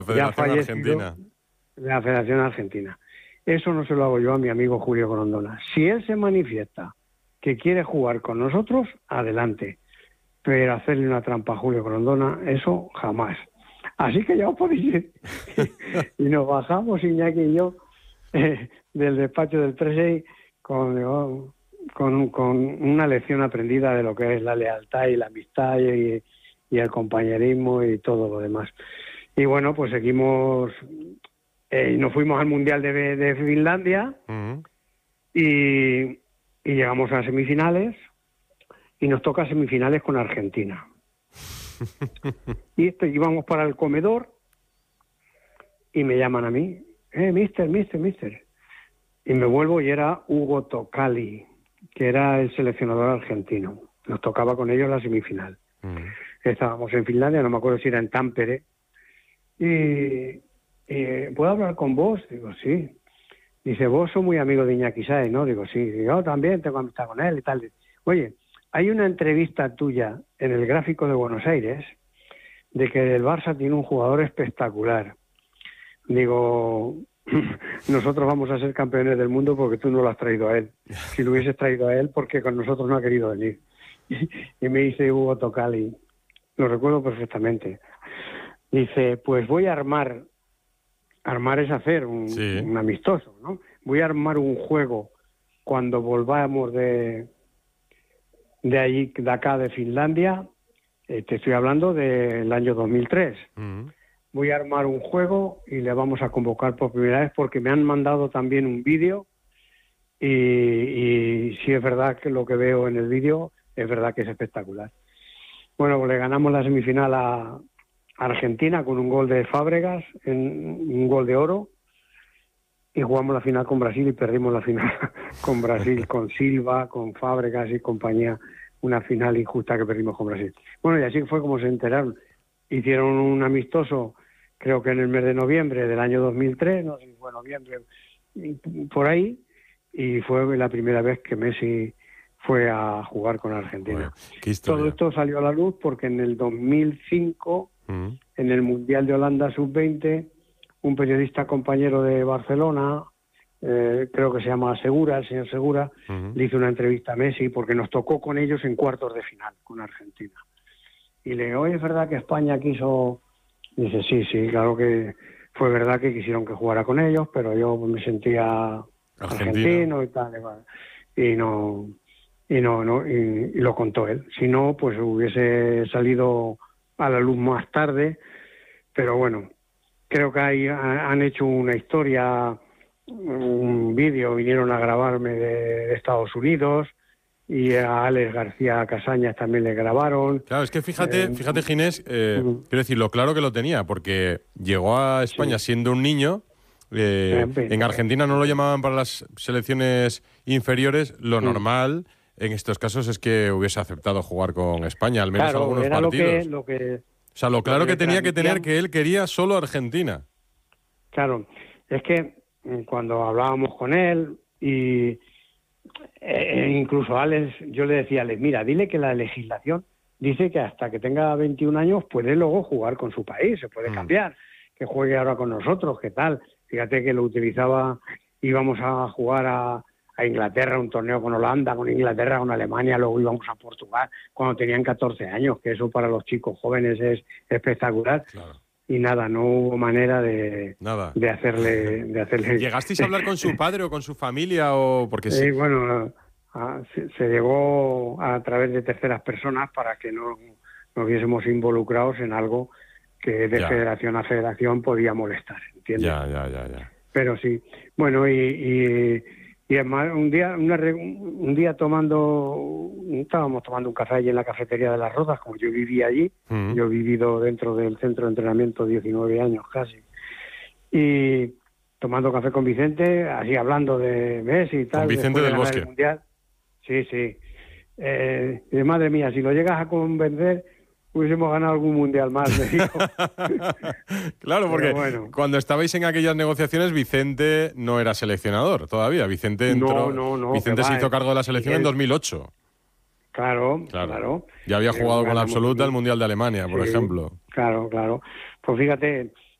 ya Federación fallecido, Argentina. de la Federación Argentina. Eso no se lo hago yo a mi amigo Julio Grondona. Si él se manifiesta que quiere jugar con nosotros, adelante. Pero hacerle una trampa a Julio Grondona, eso jamás. Así que ya os podéis ir. Y nos bajamos, Iñaki y yo, del despacho del 3-6 con una lección aprendida de lo que es la lealtad y la amistad y el compañerismo y todo lo demás. Y bueno, pues seguimos y nos fuimos al Mundial de Finlandia y llegamos a semifinales y nos toca semifinales con Argentina. Y íbamos para el comedor y me llaman a mí, mister. Y me vuelvo y era Hugo Tocali, que era el seleccionador argentino. Nos tocaba con ellos la semifinal. Estábamos en Finlandia, no me acuerdo si era en Tampere. Y ¿puedo hablar con vos? Digo, sí. Dice, vos sos muy amigo de Iñaki Sáez, ¿no? Digo, sí. Digo, yo también tengo amistad con él y tal. Oye, hay una entrevista tuya en el Gráfico de Buenos Aires de que el Barça tiene un jugador espectacular. Digo, nosotros vamos a ser campeones del mundo porque tú no lo has traído a él. Si lo hubieses traído a él, porque con nosotros no ha querido venir. Y me dice Hugo Tocali, lo recuerdo perfectamente. Dice, pues voy a armar es hacer un amistoso, ¿no? Voy a armar un juego cuando volvamos de allí, de acá, de Finlandia. Te estoy hablando del año 2003. Voy a armar un juego y le vamos a convocar por primera vez porque me han mandado también un vídeo y sí es verdad que lo que veo en el vídeo es verdad que es espectacular. Bueno, pues le ganamos la semifinal a Argentina con un gol de Fábregas, un gol de oro, y jugamos la final con Brasil y perdimos la final con Brasil, con Silva, con Fábregas y compañía, una final injusta que perdimos con Brasil. Bueno, y así fue como se enteraron. Hicieron un amistoso, creo que en el mes de noviembre del año 2003, no sé si fue noviembre, por ahí, y fue la primera vez que Messi fue a jugar con Argentina. Todo esto salió a la luz porque en el 2005, en el Mundial de Holanda Sub-20, un periodista compañero de Barcelona, creo que se llama Segura, el señor Segura, le hizo una entrevista a Messi porque nos tocó con ellos en cuartos de final, con Argentina. Y le digo, oye, ¿es verdad que España quiso? Dice, sí, claro que fue verdad que quisieron que jugara con ellos, pero yo me sentía argentino y tal, y lo contó él. Si no, pues hubiese salido a la luz más tarde, pero bueno, creo que ahí han hecho una historia, un vídeo, vinieron a grabarme de Estados Unidos, y a Alex García Casañas también le grabaron. Claro, es que fíjate Ginés, quiero decir, lo claro que lo tenía, porque llegó a España siendo un niño, en Argentina no lo llamaban para las selecciones inferiores, lo normal en estos casos es que hubiese aceptado jugar con España, al menos algunos partidos. Lo que o sea, lo claro que tenía que tener que él quería solo Argentina. Claro, es que cuando hablábamos con él y incluso a Alex, yo le decía a Alex, mira, dile que la legislación dice que hasta que tenga 21 años puede luego jugar con su país, se puede cambiar, que juegue ahora con nosotros, ¿qué tal? Fíjate que lo utilizaba, íbamos a jugar a Inglaterra, un torneo con Holanda, con Inglaterra, con Alemania, luego íbamos a Portugal cuando tenían 14 años, que eso para los chicos jóvenes es espectacular. Claro. Y nada, no hubo manera de hacerle... ¿Llegasteis a hablar con su padre o con su familia? Porque sí, bueno, se llegó a través de terceras personas para que no nos viésemos involucrados en algo que de federación a federación podía molestar, ¿entiendes? Ya. Pero sí, bueno, y es más, un día estábamos tomando un café allí en la cafetería de Las Rozas, como yo vivía allí, yo he vivido dentro del centro de entrenamiento 19 años casi, y tomando café con Vicente, así hablando de Messi y tal. Con Vicente del Bosque. El Mundial. Sí. Y de madre mía, si lo llegas a convencer, hubiésemos ganado algún mundial más, me dijo. Claro, porque cuando estabais en aquellas negociaciones, Vicente no era seleccionador todavía. Vicente entró. No. Vicente se hizo cargo de la selección en 2008. Claro. Ya había jugado con la absoluta el Mundial de Alemania, por ejemplo. Claro. Pues fíjate,